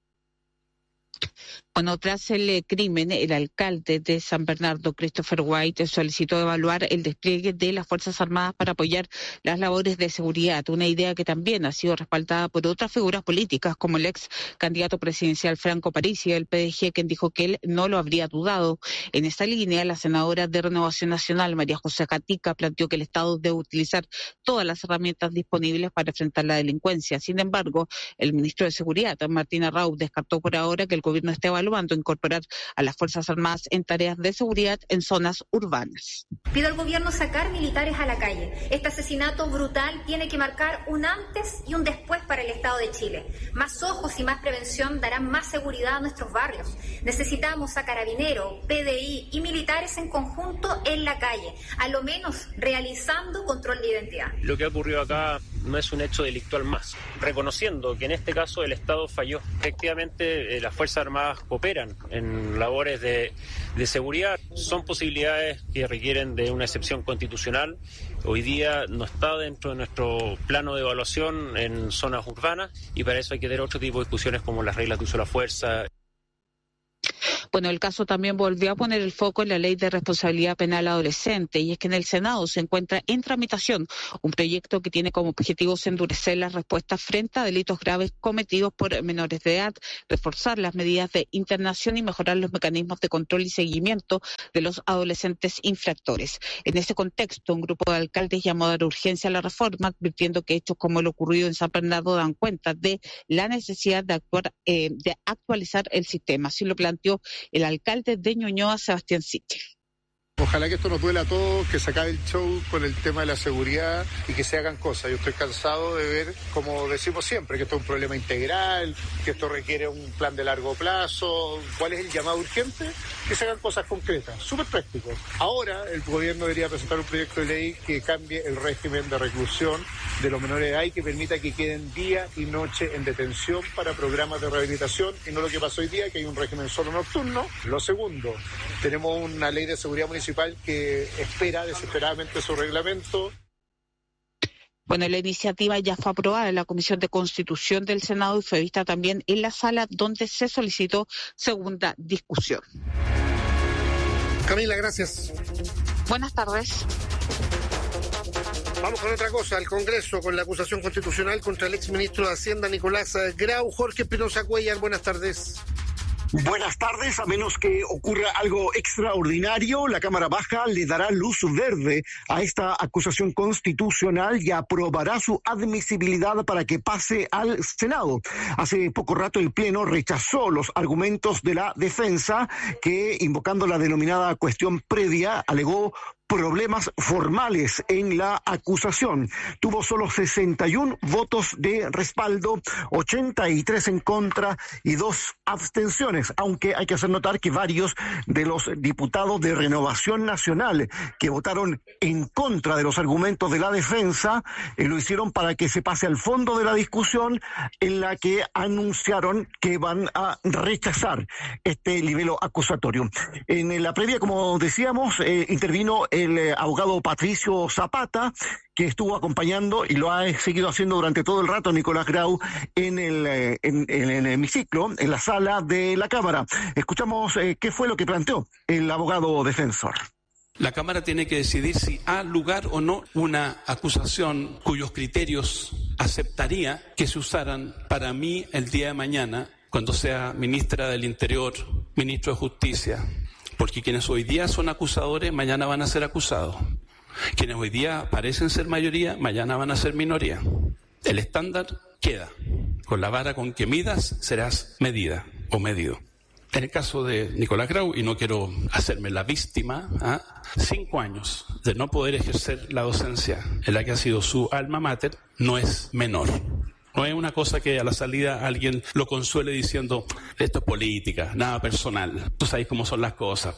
Bueno, tras el crimen, el alcalde de San Bernardo, Christopher White, solicitó evaluar el despliegue de las Fuerzas Armadas para apoyar las labores de seguridad, una idea que también ha sido respaldada por otras figuras políticas, como el ex candidato presidencial Franco Parisi del P D G, quien dijo que él no lo habría dudado. En esta línea, la senadora de Renovación Nacional, María José Gatica, planteó que el Estado debe utilizar todas las herramientas disponibles para enfrentar la delincuencia. Sin embargo, el ministro de Seguridad, Martín Arrau, descartó por ahora que el gobierno esté evaluando incorporar a las Fuerzas Armadas en tareas de seguridad en zonas urbanas. Pido al gobierno sacar militares a la calle. Este asesinato brutal tiene que marcar un antes y un después para el Estado de Chile. Más ojos y más prevención darán más seguridad a nuestros barrios. Necesitamos a Carabineros, P D I y militares en conjunto en la calle, a lo menos realizando control de identidad. Lo que ha ocurrido acá no es un hecho delictual más, reconociendo que en este caso el Estado falló. Efectivamente, eh, las Fuerzas Armadas operan en labores de, de seguridad. Son posibilidades que requieren de una excepción constitucional. Hoy día no está dentro de nuestro plano de evaluación en zonas urbanas y para eso hay que tener otro tipo de discusiones como las reglas de uso de la fuerza. Bueno, el caso también volvió a poner el foco en la Ley de Responsabilidad Penal Adolescente, y es que en el Senado se encuentra en tramitación un proyecto que tiene como objetivo endurecer las respuestas frente a delitos graves cometidos por menores de edad, reforzar las medidas de internación y mejorar los mecanismos de control y seguimiento de los adolescentes infractores. En ese contexto, un grupo de alcaldes llamó a dar urgencia a la reforma, advirtiendo que hechos como el ocurrido en San Bernardo dan cuenta de la necesidad de actuar, eh, de actualizar el sistema. Así lo planteó el alcalde de Ñuñoa, Sebastián Sichel. Ojalá que esto nos duela a todos, que se acabe el show con el tema de la seguridad y que se hagan cosas. Yo estoy cansado de ver, como decimos siempre, que esto es un problema integral, que esto requiere un plan de largo plazo. ¿Cuál es el llamado urgente? Que se hagan cosas concretas, súper prácticos. Ahora el gobierno debería presentar un proyecto de ley que cambie el régimen de reclusión de los menores de edad y que permita que queden día y noche en detención para programas de rehabilitación y no lo que pasó hoy día, que hay un régimen solo nocturno. Lo segundo, tenemos una ley de seguridad municipal que espera desesperadamente su reglamento. Bueno, la iniciativa ya fue aprobada en la Comisión de Constitución del Senado y fue vista también en la sala donde se solicitó segunda discusión. Camila, gracias. Buenas tardes. Vamos con otra cosa, el Congreso con la acusación constitucional contra el exministro de Hacienda Nicolás Grau. Jorge Espinosa Cuellar, buenas tardes. Buenas tardes. A menos que ocurra algo extraordinario, la Cámara Baja le dará luz verde a esta acusación constitucional y aprobará su admisibilidad para que pase al Senado. Hace poco rato el Pleno rechazó los argumentos de la defensa que, invocando la denominada cuestión previa, alegó problemas formales en la acusación. Tuvo solo sesenta y uno votos de respaldo, ochenta y tres en contra y dos abstenciones, aunque hay que hacer notar que varios de los diputados de Renovación Nacional que votaron en contra de los argumentos de la defensa eh, lo hicieron para que se pase al fondo de la discusión, en la que anunciaron que van a rechazar este libelo acusatorio. En la previa, como decíamos, eh, intervino el el eh, abogado Patricio Zapata, que estuvo acompañando y lo ha seguido haciendo durante todo el rato a Nicolás Grau en el, eh, en, en, en el hemiciclo, en la sala de la Cámara. Escuchamos eh, qué fue lo que planteó el abogado defensor. La Cámara tiene que decidir si ha lugar o no una acusación cuyos criterios aceptaría que se usaran para mí el día de mañana, cuando sea ministra del Interior ministro de Justicia, porque quienes hoy día son acusadores, mañana van a ser acusados. Quienes hoy día parecen ser mayoría, mañana van a ser minoría. El estándar queda. Con la vara con que midas, serás medida o medido. En el caso de Nicolás Grau, y no quiero hacerme la víctima, ¿ah? cinco años de no poder ejercer la docencia en la que ha sido su alma mater, no es menor. No es una cosa que a la salida alguien lo consuele diciendo, esto es política, nada personal. Tú sabes cómo son las cosas.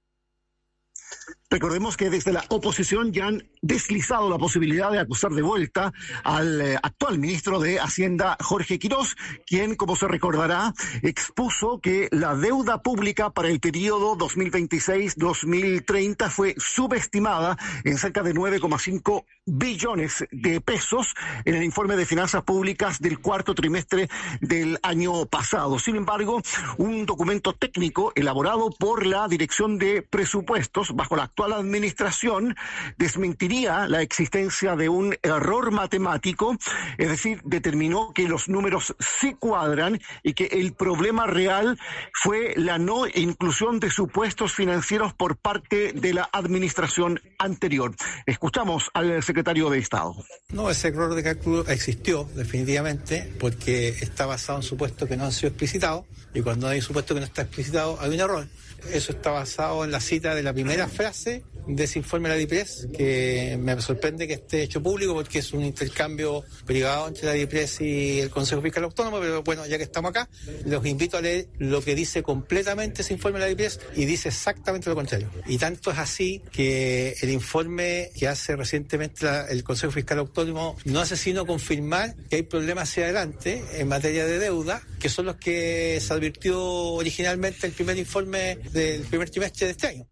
Recordemos que desde la oposición ya han deslizado la posibilidad de acusar de vuelta al eh, actual ministro de Hacienda, Jorge Quirós, quien, como se recordará, expuso que la deuda pública para el periodo dos mil veintiséis a dos mil treinta fue subestimada en cerca de nueve coma cinco billones de pesos en el informe de finanzas públicas del cuarto trimestre del año pasado. Sin embargo, un documento técnico elaborado por la Dirección de Presupuestos bajo la actual administración desmentiría la existencia de un error matemático, es decir, determinó que los números sí cuadran y que el problema real fue la no inclusión de supuestos financieros por parte de la administración anterior. Escuchamos al secretario de Estado. No, ese error de cálculo existió definitivamente porque está basado en supuestos que no han sido explicitados, y cuando hay un supuesto que no está explicitado hay un error. Eso está basado en la cita de la primera frase de ese informe de la DIPRES, que me sorprende que esté hecho público porque es un intercambio privado entre la DIPRES y el Consejo Fiscal Autónomo, pero bueno, ya que estamos acá, los invito a leer lo que dice completamente ese informe de la DIPRES y dice exactamente lo contrario. Y tanto es así que el informe que hace recientemente la, el Consejo Fiscal Autónomo no hace sino confirmar que hay problemas hacia adelante en materia de deuda, que son los que se advirtió originalmente el primer informe del primer trimestre de este año.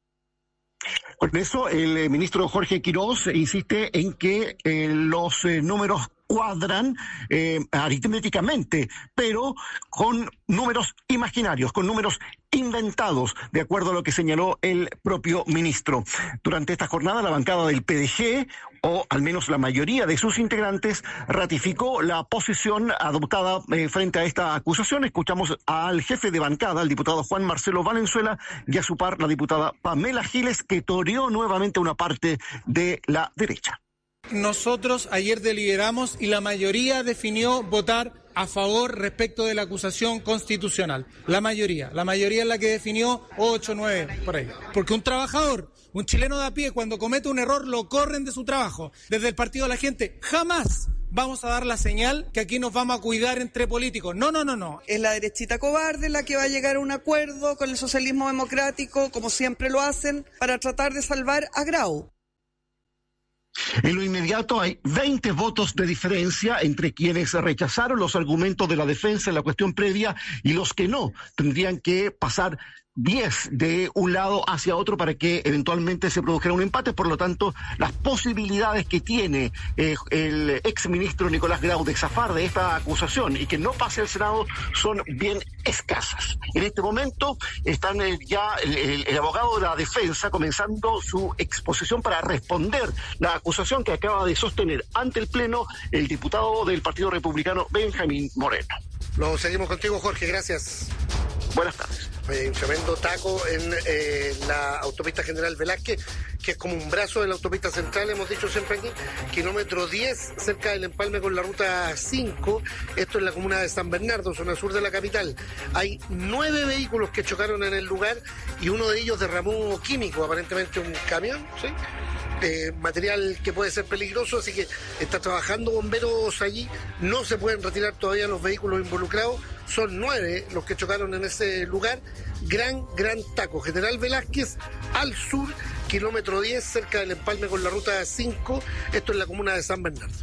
Con eso, el ministro Jorge Quirós insiste en que eh, los eh, números cuadran eh, aritméticamente, pero con números imaginarios, con números inventados, de acuerdo a lo que señaló el propio ministro. Durante esta jornada, la bancada del P D G, o al menos la mayoría de sus integrantes, ratificó la posición adoptada eh, frente a esta acusación. Escuchamos al jefe de bancada, el diputado Juan Marcelo Valenzuela, y a su par la diputada Pamela Giles, que toreó nuevamente una parte de la derecha. Nosotros ayer deliberamos y la mayoría definió votar a favor respecto de la acusación constitucional. La mayoría, la mayoría es la que definió ocho, nueve, por ahí. Porque un trabajador, un chileno de a pie, cuando comete un error, lo corren de su trabajo. Desde el Partido de la Gente, jamás vamos a dar la señal que aquí nos vamos a cuidar entre políticos. No, no, no, no. Es la derechita cobarde la que va a llegar a un acuerdo con el socialismo democrático, como siempre lo hacen, para tratar de salvar a Grau. En lo inmediato hay veinte votos de diferencia entre quienes rechazaron los argumentos de la defensa en la cuestión previa y los que no. Tendrían que pasar diez de un lado hacia otro para que eventualmente se produjera un empate. Por lo tanto, las posibilidades que tiene eh, el exministro Nicolás Grau de zafar de esta acusación y que no pase al Senado son bien escasas. En este momento están eh, ya el, el, el abogado de la defensa comenzando su exposición para responder la acusación que acaba de sostener ante el Pleno el diputado del Partido Republicano, Benjamín Moreno. Lo seguimos contigo, Jorge, gracias. Buenas tardes. Hay un tremendo taco en eh, la autopista General Velázquez, que es como un brazo de la autopista central, hemos dicho siempre aquí, kilómetro diez, cerca del empalme con la ruta cinco, esto es la comuna de San Bernardo, zona sur de la capital. Hay nueve vehículos que chocaron en el lugar y uno de ellos derramó químico, aparentemente un camión, ¿sí? Eh, material que puede ser peligroso, así que está trabajando bomberos allí, no se pueden retirar todavía los vehículos involucrados, son nueve los que chocaron en ese lugar. Gran, gran taco, General Velázquez al sur, kilómetro diez, cerca del empalme con la ruta cinco, esto es la comuna de San Bernardo.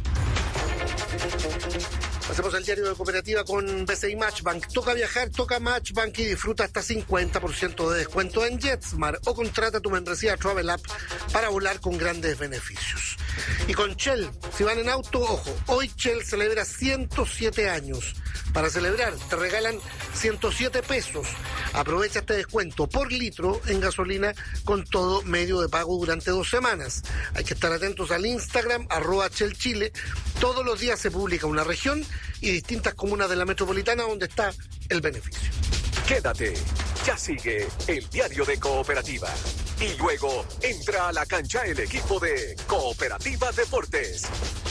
Hacemos el diario de Cooperativa con B C I Matchbank. Toca viajar, toca Matchbank y disfruta hasta cincuenta por ciento de descuento en JetSmart o contrata tu membresía Travel App para volar con grandes beneficios. Y con Shell, si van en auto, ojo, hoy Shell celebra ciento siete años. Para celebrar, te regalan ciento siete pesos. Aprovecha este descuento por litro en gasolina con todo medio de pago durante dos semanas. Hay que estar atentos al Instagram, arroba Shell Chile. Todos los días se publica una región y distintas comunas de la metropolitana donde está el beneficio. Quédate. Ya sigue el diario de Cooperativa. Y luego entra a la cancha el equipo de Cooperativa Deportes.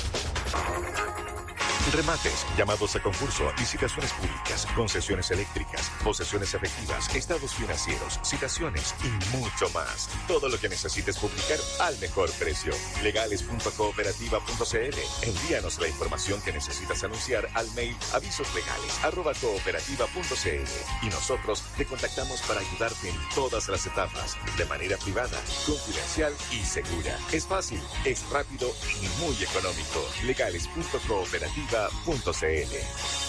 Remates, llamados a concurso, licitaciones públicas, concesiones eléctricas, posesiones efectivas, estados financieros, citaciones y mucho más. Todo lo que necesites publicar al mejor precio. legales punto cooperativa punto c l. Envíanos la información que necesitas anunciar al mail avisoslegales arroba cooperativa punto c l y nosotros te contactamos para ayudarte en todas las etapas, de manera privada, confidencial y segura. Es fácil, es rápido y muy económico. legales punto cooperativa punto c l.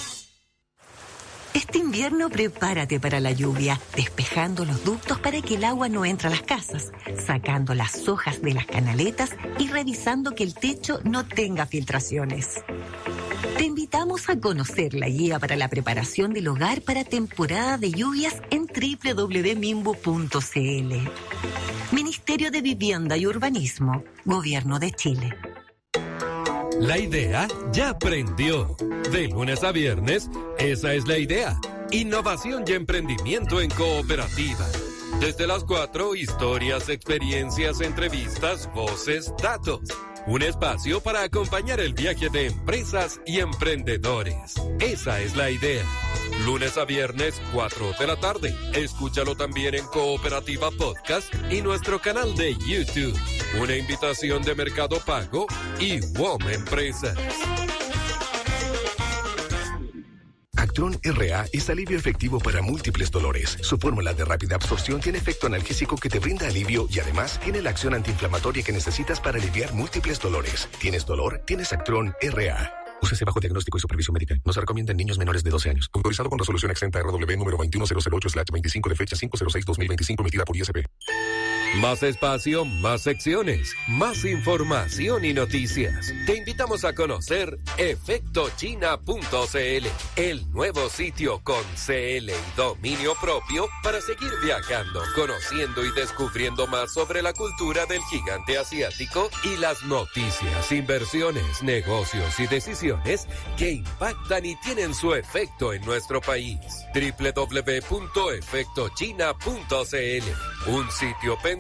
Este invierno prepárate para la lluvia, despejando los ductos para que el agua no entre a las casas, sacando las hojas de las canaletas y revisando que el techo no tenga filtraciones. Te invitamos a conocer la guía para la preparación del hogar para temporada de lluvias en doble u doble u doble punto minbu punto c l. Ministerio de Vivienda y Urbanismo, Gobierno de Chile. La idea ya prendió. De lunes a viernes, esa es la idea. Innovación y emprendimiento en Cooperativa. Desde las cuatro, historias, experiencias, entrevistas, voces, datos. Un espacio para acompañar el viaje de empresas y emprendedores. Esa es la idea. Lunes a viernes, cuatro de la tarde. Escúchalo también en Cooperativa Podcast y nuestro canal de YouTube. Una invitación de Mercado Pago y W O M Empresas. Actron R A es alivio efectivo para múltiples dolores. Su fórmula de rápida absorción tiene efecto analgésico que te brinda alivio y además tiene la acción antiinflamatoria que necesitas para aliviar múltiples dolores. ¿Tienes dolor? Tienes Actron R A. Úsese bajo diagnóstico y supervisión médica. No se recomienda en niños menores de doce años. Autorizado con resolución exenta R W número veintiuno mil ocho slash veinticinco de fecha cinco cero seis dos mil veinticinco emitida por I S P. Más espacio, más secciones, más información y noticias. Te invitamos a conocer efecto china punto c l, el nuevo sitio con C L y dominio propio para seguir viajando, conociendo y descubriendo más sobre la cultura del gigante asiático y las noticias, inversiones, negocios y decisiones que impactan y tienen su efecto en nuestro país. doble u doble u doble u punto efecto china punto c l, un sitio